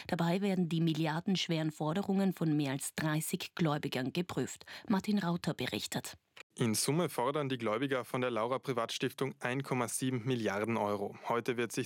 Dabei werden die milliardenschweren Forderungen von mehr als 30 Gläubigern geprüft. Martin Rauter berichtet. In Summe fordern die Gläubiger von der Laura Privatstiftung 1,7 Milliarden Euro. Heute wird sich